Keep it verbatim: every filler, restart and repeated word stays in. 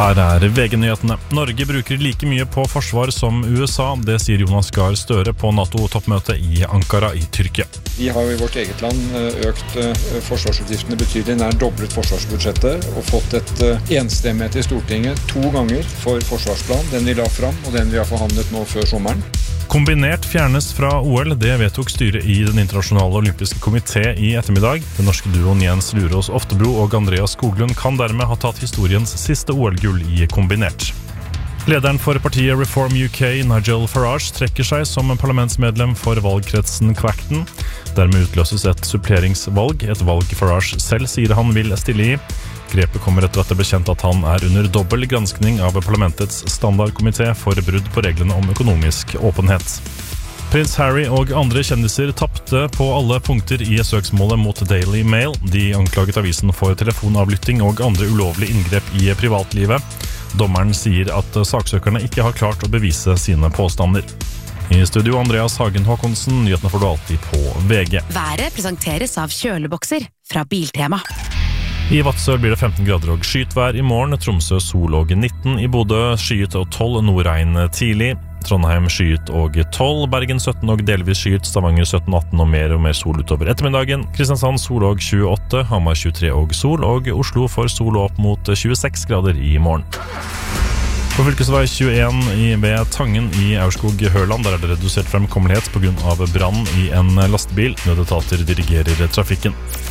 Her er V G-nyhetene. Norge bruker like mye på forsvar som U S A, det sier Jonas Gahr Støre på NATO-toppmøtet i Ankara i Tyrkia. Vi har i vårt eget land økt forsvarsutgiftene betydelig, nær doblet forsvarsbudsjettet og fått et enstemmighet i Stortinget to ganger for forsvarsplan, den vi la fram og den vi har forhandlet nå før sommeren. Kombinert fjernes fra O L, det vedtok styret i den internasjonale olympiske komité i ettermiddag. Den norske duoen Jens Lurås Oftebro og Andreas Skoglund kan dermed ha tatt historiens siste O L-gull i kombinert. Lederen for partiet Reform U K, Nigel Farage, trekker seg som parlamentsmedlem for valgkretsen Clacton. Dermed utløses et suppleringsvalg, et valg Farage selv sier han vil stille i. Grepet kommer etter at det ble kjent at han er under dobbel granskning av parlamentets standardkomité for brudd på reglene om økonomisk åpenhet. Prins Harry og andre kjendiser tappte på alle punkter i søksmålet mot Daily Mail. De anklaget avisen for telefonavlytting og andre ulovlige inngrep i privatlivet. Dommeren sier at saksøkerne ikke har klart å bevise sine påstander. I studio Andreas Hagen Håkonsen, nyhetene får du alltid på V G. Været presenteres av kjølebokser fra Biltema. I Vadsø blir det femten grader og skytvær i morgen. Tromsø sol og nitten. I Bodø skyet og tolv, nordregn tidlig. Trondheim skyet og tolv. Bergen sytten og delvis skyet. Stavanger sytten atten og mer og mer sol utover ettermiddagen. Kristiansand sol og tjueåtte. Hamar tjuetre og sol. Og Oslo får sol opp mot tjueseks grader i morgen. På fylkesvei tjueen i ved Tangen i Aurskog-Høland, der er det redusert fremkommelighet på grunn av brann i en lastebil. Nødetater dirigerer trafikken.